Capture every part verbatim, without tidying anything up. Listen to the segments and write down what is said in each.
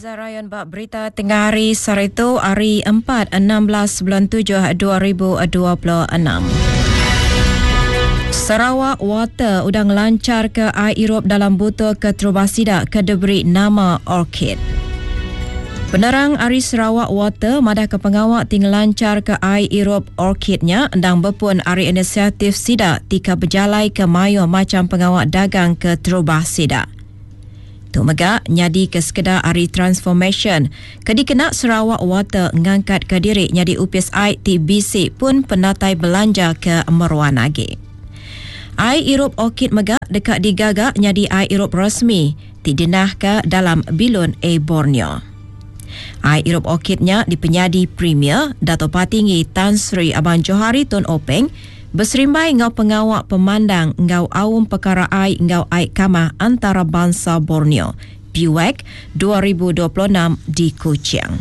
Zarayan bak berita tengah hari Sarito hari empat enam belas bulan tujuh dua ribu dua puluh enam. Sarawak Water udang lancar ke air Erop dalam botol ke Trubasida ke diberi nama Orchid. Penerang Ari Sarawak Water madah ke pengawak tinggal lancar ke air Erop Orchidnya dan berpun Ari inisiatif Sida tika berjalai ke mayo macam pengawak dagang ke Trubasida. Tu megak nyadi ke sekedar Ari Transformation. Kedikena Sarawak Water ngangkat ke diri nyadi upis air T B C pun penatai belanja ke Meruan lagi. Air Erop Orchid megak dekat digagak nyadi air Erop rasmi tidinah ke dalam Bilun A Borneo. Air Erop Orchidnya dipenyadi Premier Dato' Patinggi Tan Sri Abang Johari Tun Openg berserimbai ngau pengawak pemandang ngau awam perkara air ngau air kamah antara bangsa Borneo P U A C dua ribu dua puluh enam di Kuching.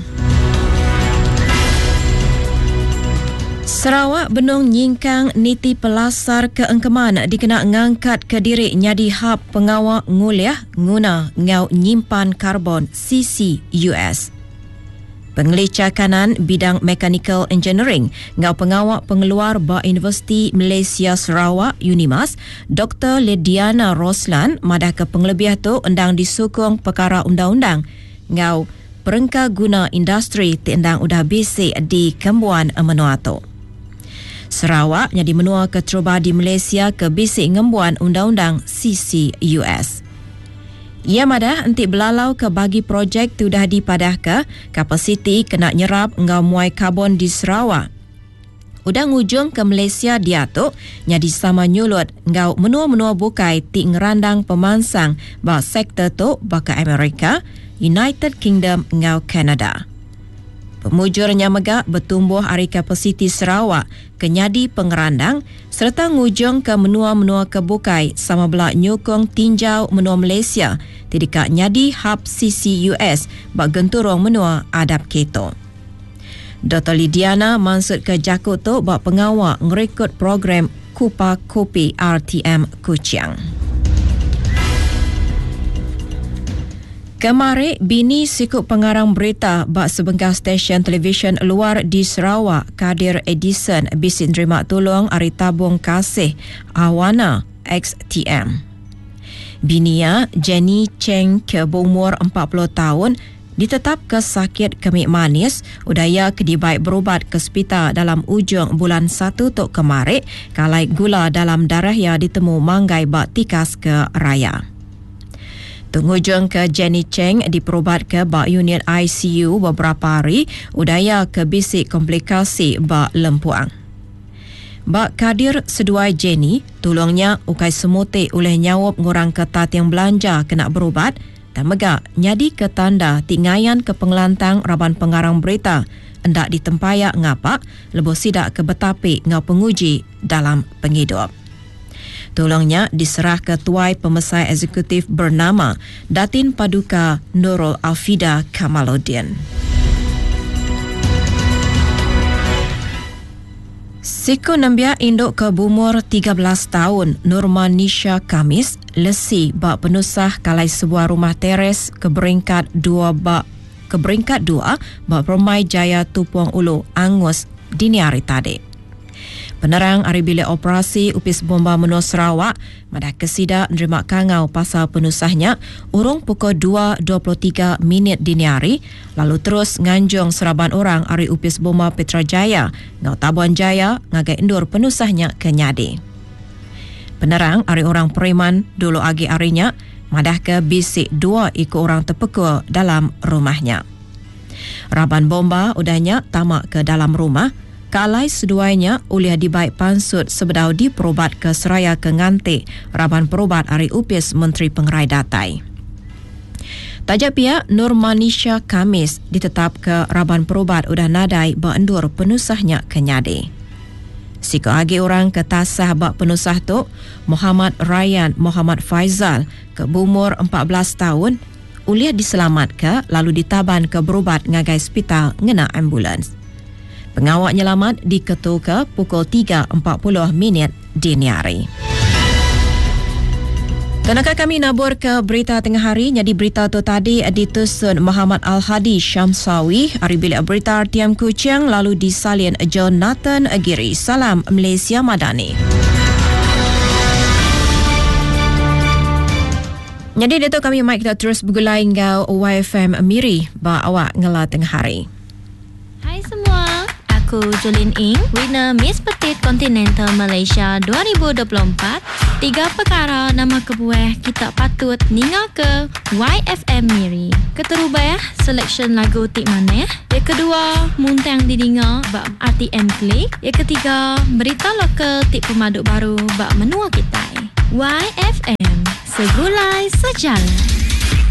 Sarawak Benung nyingkang niti pelasar keengkeman dikena ngangkat ke diri nyadi hub pengawak nguliah guna ngau nyimpan karbon C C U S. Pengelicah kanan bidang Mechanical Engineering ngau pengawak pengeluar ba Universiti Malaysia Sarawak UNIMAS Doktor Lidiana Roslan madah ke penglebih tu undang disokong perkara undang-undang ngau perengka guna industri tiendang udah bisik di Kembuan Menua tu. Sarawak nyadi menua ke Teruba di Malaysia ke bisik ngembuan undang-undang C C U S. Ia madah entik belalau ke bagi projek tu dah dipadah ke kapasiti kena nyerap ngau muai karbon di Sarawak. Udang ujung ke Malaysia dia tu nyadi sama nyulut ngau menua-menua bukai ti ngerandang pemansang ba sektor tu baka Amerika, United Kingdom ngau Canada. Pemujurnya megak bertumbuh ari kapasiti Sarawak kenyadi pengerandang serta ngujung ke menua-menua kebukai sama belak nyokong tinjau menua Malaysia tidika nyadi hub C C U S bak genturong menua adap keto. Doktor Lidiana maksud ke Jakut tu bak pengawak ngerekod program Kupa Kopi R T M Kuching. Kemarin, bini sikut pengarang berita bak sebengkah stesen televisyen luar di Sarawak, Kadir Edison, bisin terima tolong ari tabung kasih Awana X T M. Binia, Jenny Cheng ke berumur empat puluh tahun, ditetap ke sakit kemik manis, udaya kedibaik berubat ke hospital dalam ujung bulan satu tok kemarin, kalai gula dalam darahnya ditemu manggai bak tikas ke raya. Tengujung ke Jenny Cheng diperubat ke bak unit I C U beberapa hari, udaya ke bisik komplikasi bak lempuang. Bak Kadir seduai Jenny, tolongnya ukai semutik oleh nyawab ngurang ketat yang belanja kena berubat, dan megak nyadi ke tanda tingayan ke pengelantang raban pengarang berita, hendak ditempayak ngapak, lebih sidak ke betapik ngau penguji dalam penghidup. Tolongnya diserah ke Tuai Pemesai Eksekutif bernama Datin Paduka Nurul Alfida Kamaluddin. Siku Nambia induk ke bumur tiga belas tahun Nurmanisha Kamis lesi bak penusah kalai sebuah rumah teres ke beringkat dua bak ke beringkat dua bak Permai Jaya Tupuang Ulu Angus dini hari tadi. Penerang ari bilik operasi upis bomba menua Sarawak madah kesida nerima kangau pasal penusahnya urung pukul dua dua puluh tiga minit dini hari lalu terus nganjung seraban orang ari upis bomba Petrajaya ngau Tabuan Jaya ngagai endur penusahnya ke nyadi. Penerang ari orang Periman dulu agi arinya madah ke bisik dua ikut orang terpekul dalam rumahnya. Raban bomba udahnya tamak ke dalam rumah. Kalai seduanya uliah dibaik pansut sebedau diperubat ke Seraya ke Ngantik, raban perubat ari upis Menteri Pengerai Datai. Tajak pihak Nurmanisha Kamis ditetap ke raban perubat udah nadai beendur penusahnya ke nyadi. Siko agi orang ke tasah bak penusah tu, Muhammad Ryan Muhammad Faizal ke bumur empat belas tahun, uliah diselamat ke lalu ditaban ke berubat ngagai hospital ngena ambulans. Pengawak nyelamat diketuka pukul tiga empat puluh minit dini hari. Tanakah kami nabur ke berita tengah hari. Jadi berita tu tadi ditusun Muhammad Al-Hadi Syamsawi, hari bilik berita Tiam Kuching, lalu disalin Jonathan Agiri. Salam Malaysia Madani. Jadi Dato' kami mic kita terus bergulai ngau Y F M Miri ba awak ngela tengah hari. Hai semua, aku Jolin Ing, winner Miss Petite Continental Malaysia dua ribu dua puluh empat. Tiga perkara nama kebuah kita patut ningal ke Y F M Miri. Keteruba ya, selection lagu tik mana ya. Yang kedua, muntang didingal bak R T M Click. Yang ketiga, berita lokal tik pemaduk baru bak menua kita. Y F M, segulai sejalan.